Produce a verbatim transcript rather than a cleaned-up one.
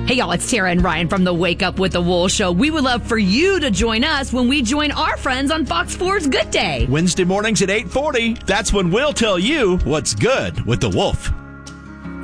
Hey, y'all, it's Tara and Ryan from the Wake Up with the Wool Show. We would love for you to join us when we join our friends on Fox four's Good Day. Wednesday mornings at eight forty. That's when we'll tell you what's good with the Wolf.